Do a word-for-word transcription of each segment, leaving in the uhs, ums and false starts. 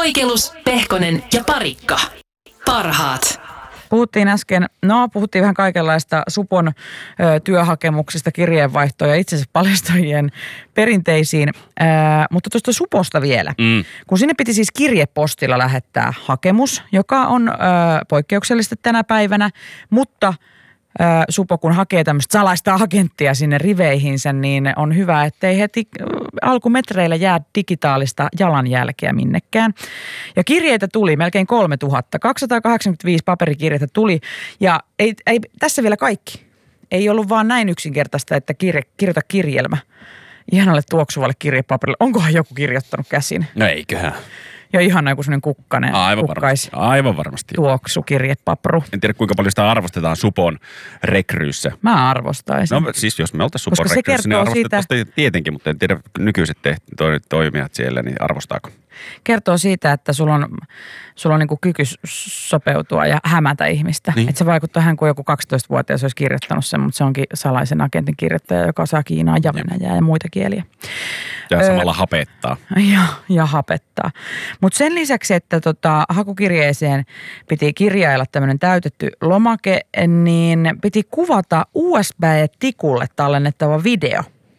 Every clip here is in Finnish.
Oikelus, Pehkonen ja Parikka. Parhaat. Puhuttiin äsken, no puhuttiin vähän kaikenlaista Supon ö, työhakemuksista, kirjeenvaihtoja ja itsensä paljastajien perinteisiin, ö, mutta tuosta Suposta vielä. Mm. Kun sinne piti siis kirjepostilla lähettää hakemus, joka on ö, poikkeuksellista tänä päivänä, mutta ö, Supo kun hakee tämmöistä salaista agenttia sinne riveihinsä, niin on hyvä, ettei heti alkumetreillä jää digitaalista jalanjälkeä minnekään. Ja kirjeitä tuli melkein kolmetuhatta, kaksisataakahdeksankymmentäviisi paperikirjeitä tuli ja ei, ei, tässä vielä kaikki. Ei ollut vaan näin yksinkertaista, että kirje, kirjoita kirjelmä ihanalle tuoksuvalle kirjepaperille. Onkohan joku kirjoittanut käsin? No eiköhän. Ja ihana joku sellainen kukkanen, Aivan kukkais, varmasti. Aivan varmasti. tuoksukirjepapru. En tiedä kuinka paljon sitä arvostetaan Supon rekryissä. Mä arvostaisin. No siis jos me oltaisiin Supon Koska se rekryissä, niin kertoo arvostettaisiin siitä tietenkin, mutta en tiedä nykyiset te- to- toimijat siellä, niin arvostaako? Kertoo siitä, että sulla on, sulla on niin kuin kyky sopeutua ja hämätä ihmistä. Niin. Että se vaikuttaa hän kuin joku kaksitoistavuotias olisi kirjoittanut sen, mutta se onkin salaisen agentin kirjoittaja, joka osaa Kiinaa ja Venäjää ja muita kieliä. Ja öö, samalla hapettaa. Ja, ja hapettaa. Mutta sen lisäksi, että tota, hakukirjeeseen piti kirjailla tämmöinen täytetty lomake, niin piti kuvata U S B-tikulle tallennettava video,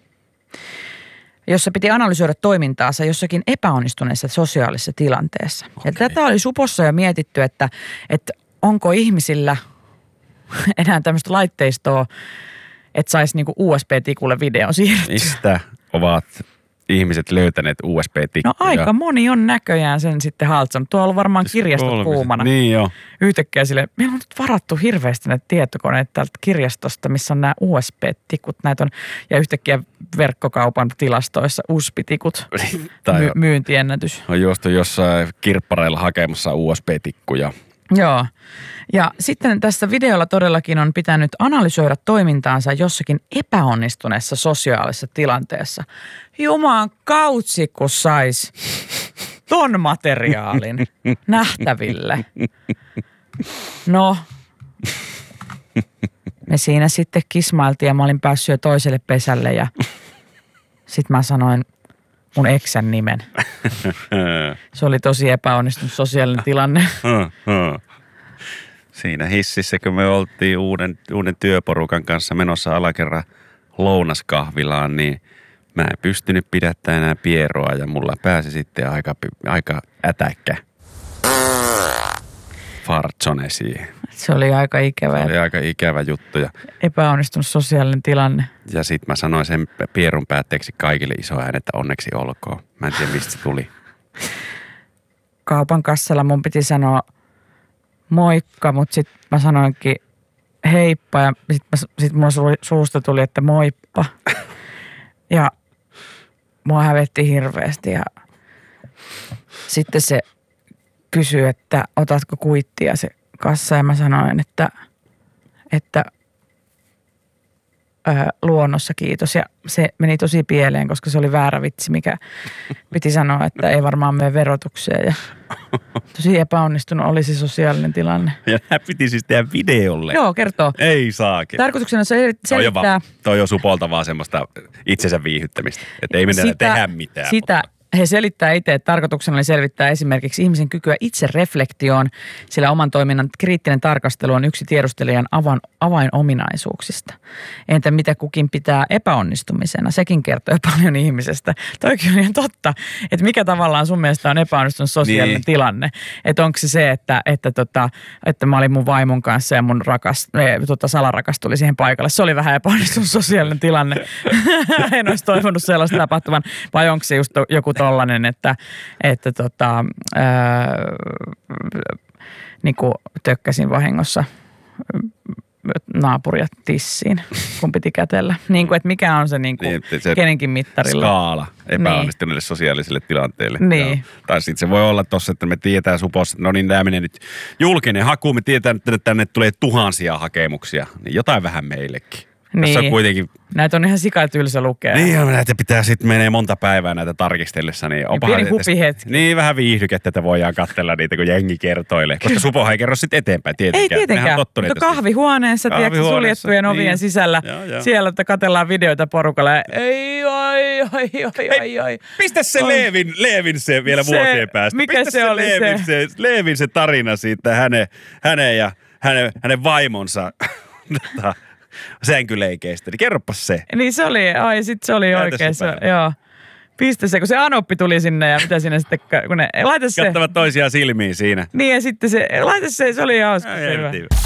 jossa piti analysoida toimintaansa jossakin epäonnistuneessa sosiaalisessa tilanteessa. Okay. Ja tätä oli Supossa jo mietitty, että, että onko ihmisillä enää tämmöistä laitteistoa, että saisi niinku U S B-tikulle videon siirrettyä. Mistä ovat ihmiset löytäneet U S B-tikkuja? No aika moni on näköjään sen sitten haltsanut. Tuo on ollut varmaan kirjastot Kolmiset. kuumana. Niin joo. Yhtäkkiä sille, meillä on nyt varattu hirveästi näitä tietokoneita täältä kirjastosta, missä on nämä U S B-tikut. Näitä on, ja yhtäkkiä verkkokaupan tilastoissa U S B-tikut, My, myyntiennätys. On juostu jossain kirppareilla hakemassa U S B-tikkuja. Joo. Ja sitten tässä videolla todellakin on pitänyt analysoida toimintaansa jossakin epäonnistuneessa sosiaalisessa tilanteessa. Juman kautsi, kun sais ton materiaalin nähtäville. No, me siinä sitten kismailtiin ja mä olin päässyt jo toiselle pesälle ja sit mä sanoin mun eksän nimen. Se oli tosi epäonnistunut sosiaalinen tilanne. Siinä hississä, kun me oltiin uuden, uuden työporukan kanssa menossa alakerran lounaskahvilaan, niin mä en pystynyt pidättämään enää pieroa ja mulla pääsi sitten aika, aika ätäkkä fartsone siihen. Se oli aika ikävä. Se oli aika ikävä juttu. Ja epäonnistunut sosiaalinen tilanne. Ja sit mä sanoin sen pierun päätteeksi kaikille iso ääni, että onneksi olkoon. Mä en tiedä, mistä se tuli. Kaupan kassalla mun piti sanoa moikka, mutta sit mä sanoinkin heippa ja sit, mä, sit mulla suusta tuli, että moippa. Ja mua hävetti hirveästi ja sitten se kysyi, että otatko kuittia se kassa ja mä sanoin, että, että ää, luonnossa kiitos. Ja se meni tosi pieleen, koska se oli väärä vitsi, mikä piti sanoa, että ei varmaan mene verotukseen. Ja tosi epäonnistunut oli se sosiaalinen tilanne. Ja nämä piti siis tehdä videolle. Joo, kertoo. Ei saakin. Tarkoituksena se selittää. Toi on Supolta vaan semmoista itsensä viihyttämistä, että ei mennä tehdä mitään. Sitä he selittää itse, että tarkoituksena oli selvittää esimerkiksi ihmisen kykyä itse reflektioon, sillä oman toiminnan kriittinen tarkastelu on yksi tiedustelijan avain, avainominaisuuksista. Entä mitä kukin pitää epäonnistumisena? Sekin kertoo paljon ihmisestä. Toikin on ihan totta, että mikä tavallaan sun mielestä on epäonnistunut sosiaalinen niin. tilanne. Että onko se se, että, että, tota, että mä olin mun vaimon kanssa ja mun rakas, eh, tota, salarakas tuli siihen paikalle. Se oli vähän epäonnistunut sosiaalinen tilanne. En olisi toivonut sellaista tapahtuvan. Vai onko se just joku tollainen, että, että tota, ää, niin kuin tökkäsin vahingossa naapuria tissiin, kun piti kätellä. Niin kuin, että mikä on se, niin kuin, niin, se kenenkin mittarilla. Skaala epäonnistuneille niin. sosiaalisille tilanteille. Niin. Tai sitten se voi olla tossa, että me tietää Supossa, että no niin, tämä menee nyt julkinen haku. Me tietää, että tänne tulee tuhansia hakemuksia. Niin jotain vähän meillekin. Niin. Se on kuitenkin... Näitä on ihan sikatylsä lukea. Niin, ja näitä pitää sitten menee monta päivää näitä tarkistellessa. Niin, niin pieni hupihetki. Niin, vähän viihdykettä, että voidaan katsella niitä, kun jengi kertoilee. Koska Supohan ei kerro sitten eteenpäin, tietenkään. Ei tietenkään, mutta kahvihuoneessa, tiedätkö, suljettujen ovien niin. sisällä. Joo, joo. Siellä, että katsellaan videoita porukalle. Ei, ai, ai, ai, ai, ai. Pistä se Leevin, Leevin se vielä se, vuosien päästä. Mikä Pistä se, se oli Leevin, se? se? Leevin se tarina siitä, hänen, hänen ja hänen, hänen vaimonsa sänkyleikeistä. Niin kerropas se. Niin se oli, ai sit se oli oikein. Se, joo. Pistä se, kun se Anoppi tuli sinne ja mitä sinne sitten, kun ne, laita se. Kattavat toisiaan silmiin siinä. Niin ja sitten se, laita se, se oli hauska.